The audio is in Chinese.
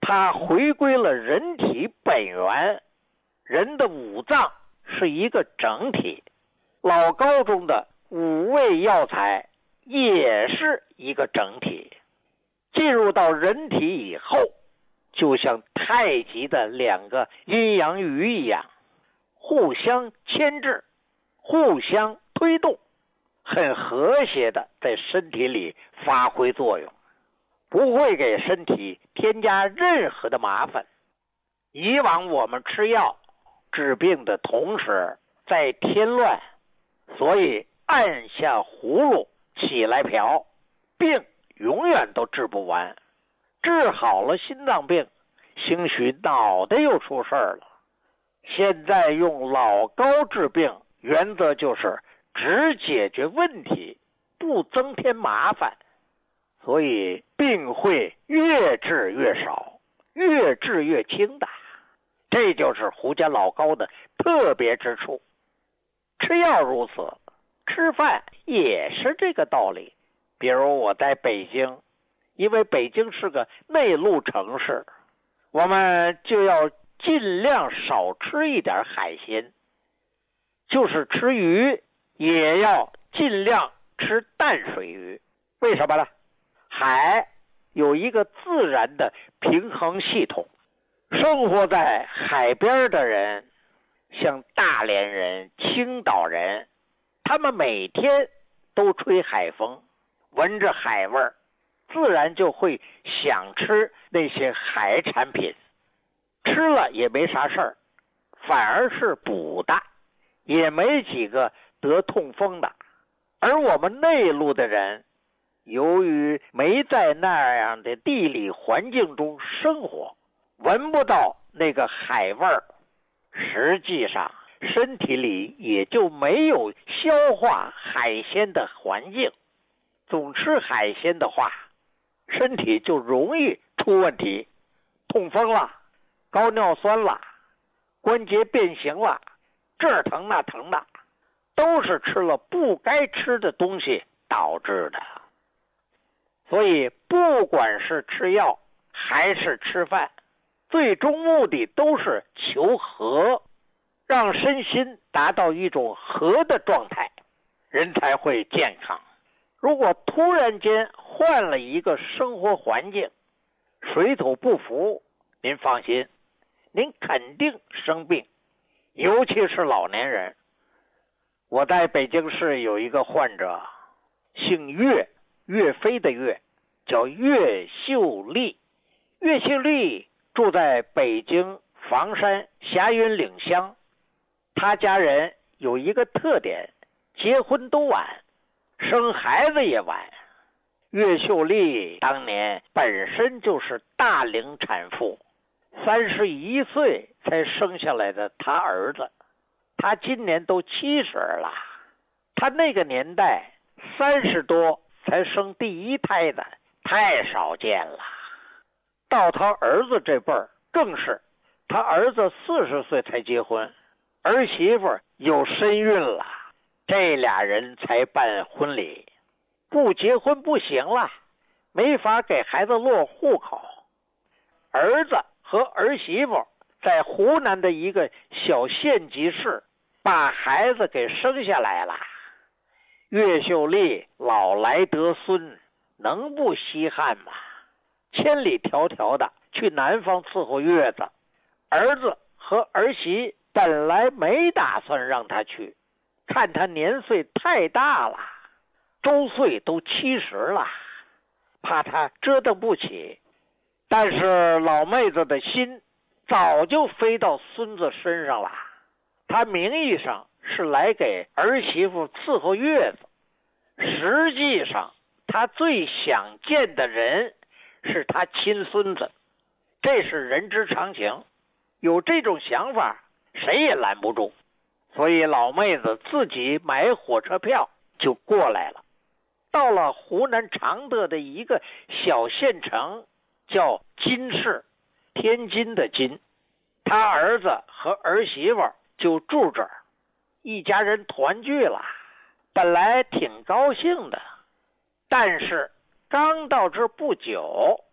它回归了人体本源，人的五脏是一个整体，老高中的五味药材也是一个整体。进入到人体以后，就像太极的两个阴阳鱼一样，互相牵制，互相推动，很和谐的在身体里发挥作用，不会给身体添加任何的麻烦。以往我们吃药治病的同时在添乱，所以按下葫芦起来瓢，病永远都治不完。治好了心脏病，兴许脑袋又出事了。现在用老高治病，原则就是只解决问题，不增添麻烦，所以病会越治越少，越治越轻的。这就是胡家老高的特别之处。吃药如此，吃饭也是这个道理。比如我在北京，因为北京是个内陆城市，我们就要尽量少吃一点海鲜，就是吃鱼也要尽量吃淡水鱼。为什么呢？海有一个自然的平衡系统，生活在海边的人，像大连人、青岛人，他们每天都吹海风，闻着海味儿，自然就会想吃那些海产品，吃了也没啥事儿，反而是补的，也没几个得痛风的。而我们内陆的人，由于没在那样的地理环境中生活，闻不到那个海味儿，实际上身体里也就没有消化海鲜的环境。总吃海鲜的话，身体就容易出问题，痛风了，高尿酸了，关节变形了，这儿疼那疼的，都是吃了不该吃的东西导致的。所以不管是吃药还是吃饭，最终目的都是求和，让身心达到一种和的状态，人才会健康。如果突然间换了一个生活环境，水土不服，您放心，您肯定生病，尤其是老年人。我在北京市有一个患者，姓岳，岳飞的岳，叫岳秀丽。岳秀丽住在北京房山霞云岭乡，他家人有一个特点，结婚都晚，生孩子也晚。岳秀丽当年本身就是大龄产妇，31岁才生下来的他儿子，他今年都70了。他那个年代30多才生第一胎的太少见了。到他儿子这辈儿更是，他儿子40岁才结婚，儿媳妇有身孕了，这俩人才办婚礼。不结婚不行了，没法给孩子落户口。儿子和儿媳妇在湖南的一个小县级市把孩子给生下来了。岳秀丽老来得孙，能不稀罕吗？千里迢迢的去南方伺候月子，儿子和儿媳本来没打算让他去，看他年岁太大了，周岁都70了，怕他折腾不起。但是老妹子的心早就飞到孙子身上了，她名义上是来给儿媳妇伺候月子，实际上她最想见的人是她亲孙子，这是人之常情，有这种想法谁也拦不住。所以老妹子自己买火车票就过来了，到了湖南常德的一个小县城，叫金市，天津的津。他儿子和儿媳妇就住这儿，一家人团聚了，本来挺高兴的。但是刚到这儿不久，